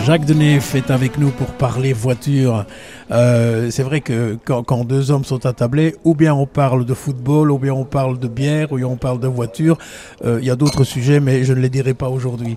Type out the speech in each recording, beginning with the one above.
Jacques Denef est avec nous pour parler voiture. C'est vrai que quand deux hommes sont attablés, ou bien on parle de football, ou bien on parle de bière, ou bien on parle de voiture. Il y a d'autres sujets, mais je ne les dirai pas aujourd'hui.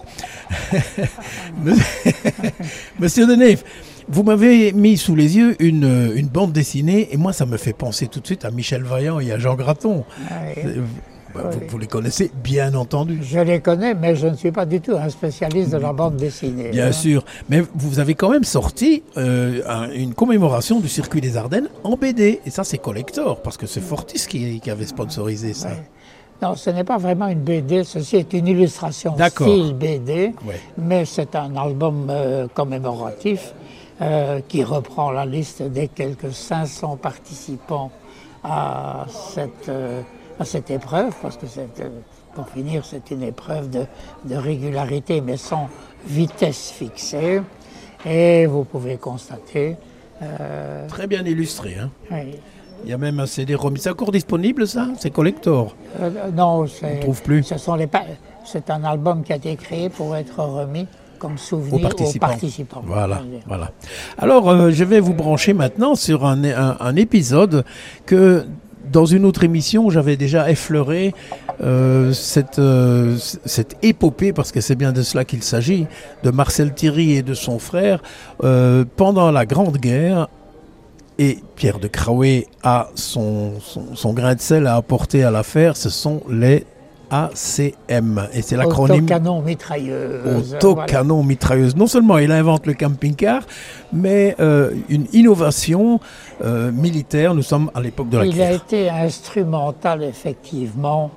Monsieur Denef, vous m'avez mis sous les yeux une bande dessinée, et moi ça me fait penser tout de suite à Michel Vaillant et à Jean Graton. Vous les connaissez, bien entendu. Je les connais, mais je ne suis pas du tout un spécialiste de la bande dessinée. Bien sûr, mais vous avez quand même sorti une commémoration du circuit des Ardennes en BD. Et ça, c'est collector, parce que c'est Fortis qui avait sponsorisé ça. Ouais. Non, ce n'est pas vraiment une BD, ceci est une illustration style BD, mais c'est un album commémoratif qui reprend la liste des quelques 500 participants à cette épreuve, parce que pour finir, c'est une épreuve de régularité, mais sans vitesse fixée. Et vous pouvez constater... Très bien illustré, hein. Oui. Il y a même un CD remis. C'est encore disponible, ça? C'est collector? Non, on ne trouve plus. C'est un album qui a été créé pour être remis comme souvenir aux participants. Voilà. Alors, je vais vous brancher maintenant sur un épisode que... Dans une autre émission, j'avais déjà effleuré cette épopée, parce que c'est bien de cela qu'il s'agit, de Marcel Thierry et de son frère, pendant la Grande Guerre. Et Pierre de Craouet a son grain de sel à apporter à l'affaire, ce sont les ACM. Et c'est l'acronyme... Autocanon mitrailleuse. Autocanon mitrailleuse. Non seulement il invente le camping-car, mais une innovation militaire. Nous sommes à l'époque de la guerre. Il a été instrumental, effectivement.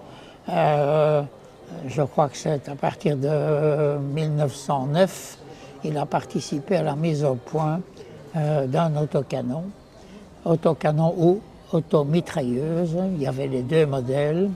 Je crois que c'est à partir de 1909. Il a participé à la mise au point d'un autocanon. Autocanon ou automitrailleuse. Il y avait les deux modèles.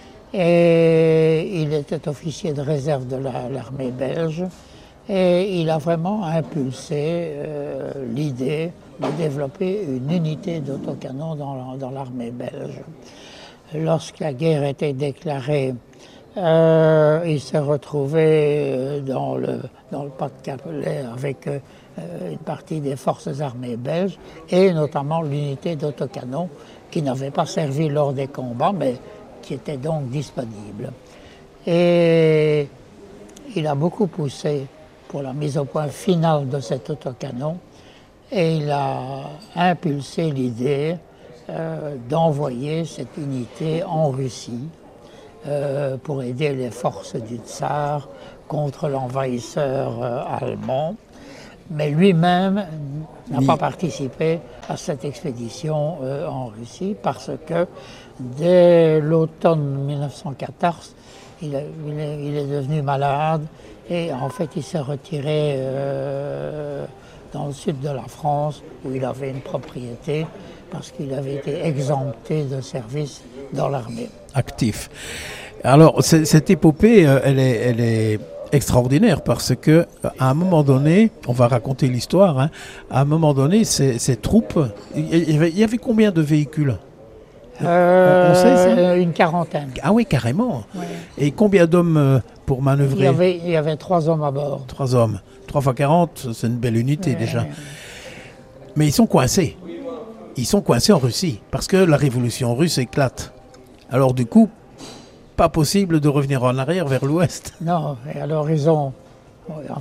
Et il était officier de réserve de l'armée belge et il a vraiment impulsé l'idée de développer une unité d'autocanon dans l'armée belge. Lorsque la guerre était déclarée, il s'est retrouvé dans le Pas-de-Calais avec une partie des forces armées belges et notamment l'unité d'autocanon qui n'avait pas servi lors des combats, mais qui était donc disponible. Et il a beaucoup poussé pour la mise au point finale de cet autocanon et il a impulsé l'idée d'envoyer cette unité en Russie pour aider les forces du tsar contre l'envahisseur allemand. Mais lui-même n'a pas participé à cette expédition en Russie parce que dès l'automne 1914, il est devenu malade et en fait il s'est retiré dans le sud de la France où il avait une propriété parce qu'il avait été exempté de service dans l'armée. Actif. Alors cette épopée, elle est extraordinaire parce que à un moment donné, on va raconter l'histoire, hein, à un moment donné, ces troupes, il y avait combien de véhicules? On sait ça? Une quarantaine. Ah oui, carrément. Ouais. Et combien d'hommes pour manœuvrer? Il y avait 3 hommes à bord. 3 hommes. 3 fois 40, c'est une belle unité déjà. Mais ils sont coincés. Ils sont coincés en Russie parce que la révolution russe éclate. Alors du coup, pas possible de revenir en arrière vers l'ouest. Non, et alors ils ont... En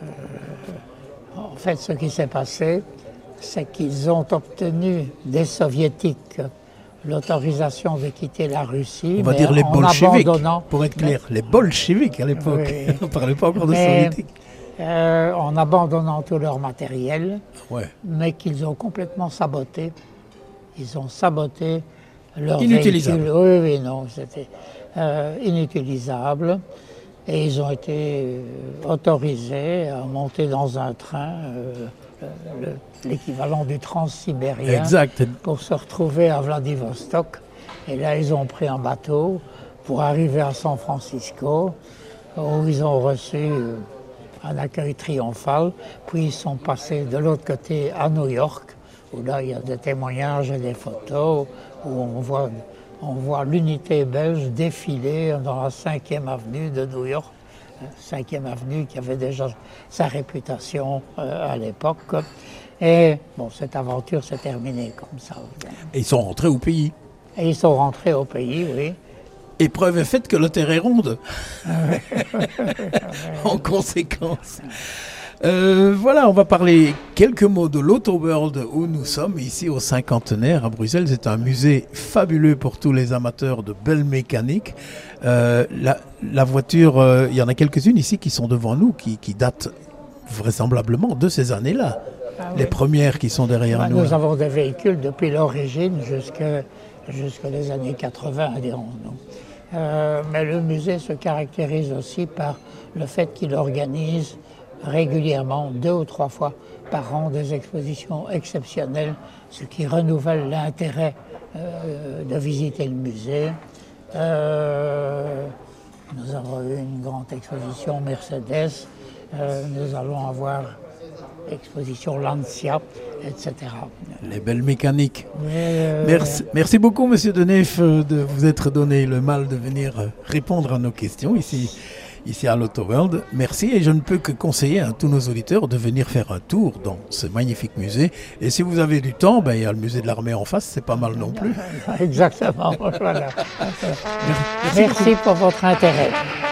fait, ce qui s'est passé, c'est qu'ils ont obtenu des soviétiques l'autorisation de quitter la Russie. On va dire les bolcheviks, pour être clair. Les bolcheviks à l'époque. Oui. On ne parlait pas encore de soviétiques. En abandonnant tout leur matériel, mais qu'ils ont complètement saboté. Ils ont saboté leur véhicule. Oui, non, c'était inutilisable. Et ils ont été autorisés à monter dans un train, l'équivalent du transsibérien, pour se retrouver à Vladivostok. Et là, ils ont pris un bateau pour arriver à San Francisco, où ils ont reçu un accueil triomphal. Puis ils sont passés de l'autre côté à New York, où là, il y a des témoignages et des photos, où on voit l'unité belge défiler dans la 5e avenue de New York 5e avenue, qui avait déjà sa réputation à l'époque. Et bon, cette aventure s'est terminée comme ça. Et ils sont rentrés au pays. Et ils sont rentrés au pays, oui. Et preuve est faite que la Terre est ronde. En conséquence. Voilà, on va parler quelques mots de l'Auto-World où nous sommes, ici au Cinquantenaire à Bruxelles. C'est un musée fabuleux pour tous les amateurs de belle mécanique. La voiture, il y en a quelques-unes ici qui sont devant nous, qui datent vraisemblablement de ces années-là. Ah, les premières qui sont derrière nous. Nous avons des véhicules depuis l'origine jusqu'à les années 80, dirons-nous. Mais le musée se caractérise aussi par le fait qu'il organise régulièrement, 2 ou 3 fois par an, des expositions exceptionnelles, ce qui renouvelle l'intérêt de visiter le musée. Nous avons eu une grande exposition Mercedes, nous allons avoir exposition Lancia, etc. Les belles mécaniques. Merci beaucoup, Monsieur Denef, de vous être donné le mal de venir répondre à nos questions ici à l'Auto-World. Merci, et je ne peux que conseiller à tous nos auditeurs de venir faire un tour dans ce magnifique musée. Et si vous avez du temps, il y a le musée de l'armée en face, c'est pas mal non plus. Exactement. Voilà. Merci pour votre intérêt.